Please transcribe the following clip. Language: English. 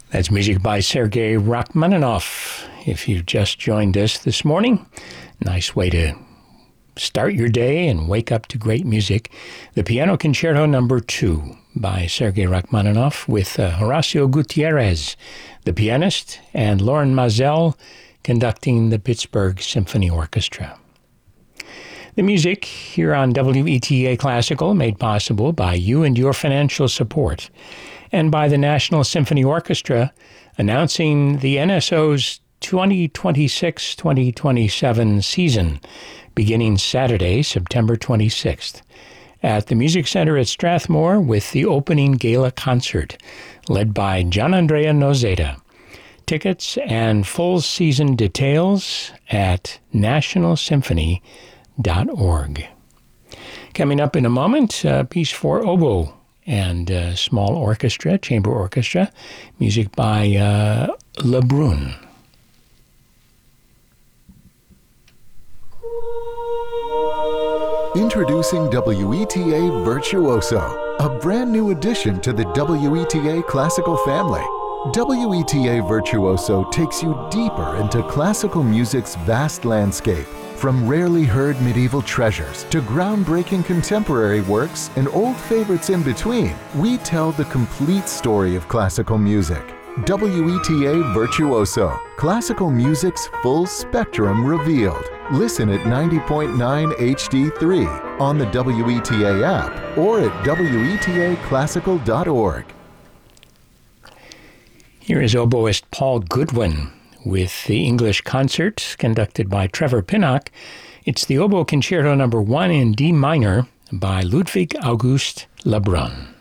That's music by Sergei Rachmaninoff. If you've just joined us this morning, nice way to start your day and wake up to great music. The Piano Concerto No. 2 by Sergei Rachmaninoff with Horacio Gutierrez, the pianist, and Loren Maazel conducting the Pittsburgh Symphony Orchestra. The music here on WETA Classical made possible by you and your financial support, and by the National Symphony Orchestra announcing the NSO's 2026-2027 season beginning Saturday, September 26th, at the Music Center at Strathmore with the opening gala concert led by Gianandrea Nozeta. Tickets and full season details at nationalsymphony.org. Coming up in a moment, a piece for oboe and small orchestra, chamber orchestra, music by Lebrun. Introducing WETA Virtuoso, a brand new addition to the WETA classical family. WETA Virtuoso takes you deeper into classical music's vast landscape. From rarely heard medieval treasures to groundbreaking contemporary works and old favorites in between, we tell the complete story of classical music. WETA Virtuoso, classical music's full spectrum revealed. Listen at 90.9 HD3 on the WETA app or at WETAclassical.org. Here is oboist Paul Goodwin with the English Concert conducted by Trevor Pinnock. It's the Oboe Concerto No. 1 in D minor by Ludwig August Lebrun.